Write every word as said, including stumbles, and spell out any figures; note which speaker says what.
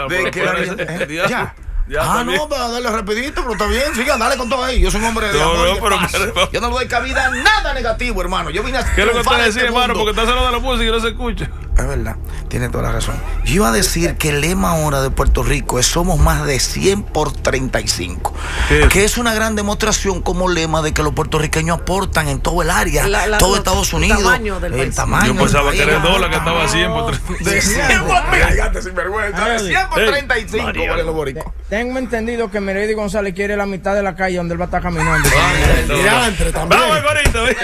Speaker 1: ya.
Speaker 2: De que la-
Speaker 1: eh,
Speaker 2: ya.
Speaker 1: ya.
Speaker 2: Ya,
Speaker 1: ah,
Speaker 2: también.
Speaker 1: no, para darle rapidito, pero está bien. Sigan, dale con todo ahí. Yo soy un hombre de
Speaker 2: No,
Speaker 1: amor
Speaker 2: no,
Speaker 1: y de
Speaker 2: pero-
Speaker 1: paz.
Speaker 2: pero-
Speaker 1: Yo no le doy cabida a nada negativo, hermano. Yo vine a
Speaker 2: ¿Qué es lo que
Speaker 1: triunfar
Speaker 2: usted
Speaker 1: en
Speaker 2: decía,
Speaker 1: este
Speaker 2: hermano?
Speaker 1: mundo.
Speaker 2: Porque está sonando la música y no se escucha.
Speaker 1: Es verdad, tiene toda la razón. Yo iba a decir que el lema ahora de Puerto Rico es somos más de cien por treinta y cinco.
Speaker 2: ¿Qué es?
Speaker 1: Que es una gran demostración como lema de que los puertorriqueños aportan en todo el área,
Speaker 3: La- la-
Speaker 1: todo
Speaker 3: los-
Speaker 1: Estados
Speaker 3: el
Speaker 1: Unidos.
Speaker 3: tamaño del
Speaker 1: el
Speaker 3: país.
Speaker 1: tamaño
Speaker 2: Yo
Speaker 1: del
Speaker 2: pensaba que
Speaker 1: país.
Speaker 2: era el dólar que estaba a cien por tres.
Speaker 1: De cien por treinta sinvergüenza. De cien por
Speaker 2: Ey,
Speaker 1: treinta y cinco
Speaker 2: María.
Speaker 1: vale los boricos.
Speaker 4: Tengo entendido que Meredi González quiere la mitad de la calle donde él va a estar caminando.
Speaker 1: Diantre, también.
Speaker 2: Vamos, Corito.